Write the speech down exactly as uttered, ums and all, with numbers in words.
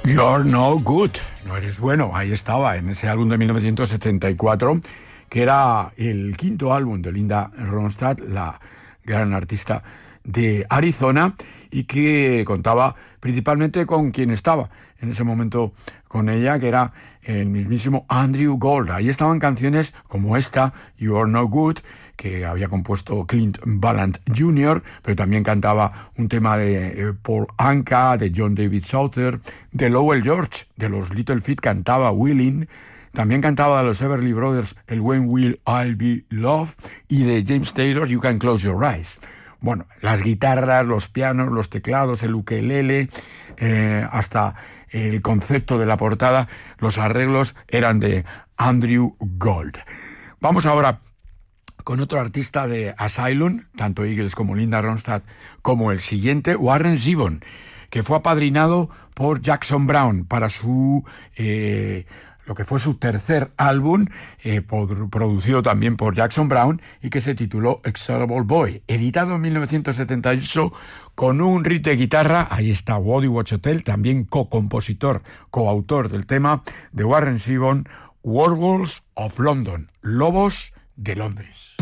You're no good, no eres bueno. Ahí estaba, en ese álbum de mil novecientos setenta y cuatro, que era el quinto álbum de Linda Ronstadt, la gran artista de Arizona, y que contaba principalmente con quien estaba en ese momento con ella, que era el mismísimo Andrew Gold. Ahí estaban canciones como esta, You're No Good, que había compuesto Clint Vallant junior, pero también cantaba un tema de Paul Anka, de John David Souther, de Lowell George, de los Little Feat cantaba Willing, también cantaba de los Everly Brothers el When Will I Be Loved, y de James Taylor You Can Close Your Eyes. Bueno, las guitarras, los pianos, los teclados, el ukelele, eh, hasta el concepto de la portada, los arreglos eran de Andrew Gold. Vamos ahora con otro artista de Asylum, tanto Eagles como Linda Ronstadt, como el siguiente, Warren Zevon, que fue apadrinado por Jackson Browne para su eh, lo que fue su tercer álbum, eh, por, producido también por Jackson Browne, y que se tituló Exorable Boy, editado en mil novecientos setenta y ocho con un riff de guitarra. Ahí está Woody Watch Hotel, también co-compositor, coautor del tema de Warren Zevon, Werewolves of London, Lobos de Londres.